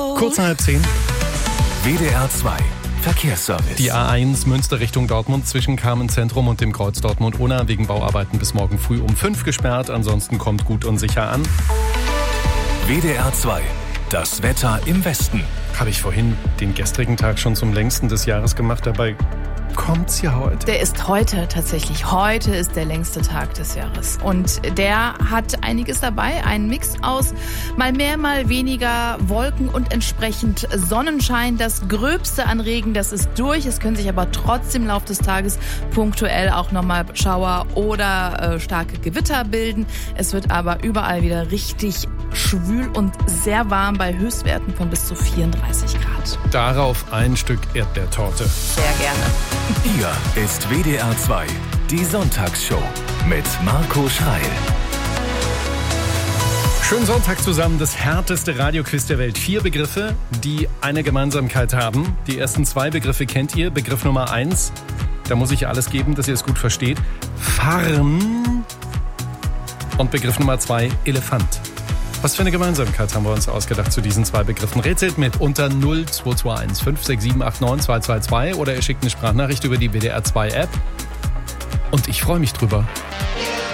Kurz nach 9:30. WDR 2 Verkehrsservice. Die A1 Münster Richtung Dortmund zwischen Carmen-Zentrum und dem Kreuz Dortmund-Unna wegen Bauarbeiten bis morgen früh um 5 gesperrt. Ansonsten kommt gut und sicher an. WDR 2 das Wetter im Westen. Habe ich vorhin den gestrigen Tag schon zum längsten des Jahres gemacht. Dabei kommt's ja heute. Der ist heute tatsächlich. Heute ist der längste Tag des Jahres. Und der hat einiges dabei. Ein Mix aus mal mehr, mal weniger Wolken und entsprechend Sonnenschein. Das Gröbste an Regen, das ist durch. Es können sich aber trotzdem im Laufe des Tages punktuell auch nochmal Schauer oder starke Gewitter bilden. Es wird aber überall wieder richtig schwül und sehr warm bei Höchstwerten von bis zu 34 Grad. Darauf ein Stück Erdbeertorte. Sehr gerne. Hier ist WDR 2, die Sonntagsshow mit Marco Schreil. Schönen Sonntag zusammen, das härteste Radioquiz der Welt. 4 Begriffe, die eine Gemeinsamkeit haben. Die ersten 2 Begriffe kennt ihr. Begriff Nummer 1, da muss ich alles geben, dass ihr es gut versteht. Farn. Und Begriff Nummer 2, Elefant. Was für eine Gemeinsamkeit haben wir uns ausgedacht zu diesen 2 Begriffen? Rätselt mit unter 0221 56789 222 oder ihr schickt eine Sprachnachricht über die WDR 2 App. Und ich freue mich drüber.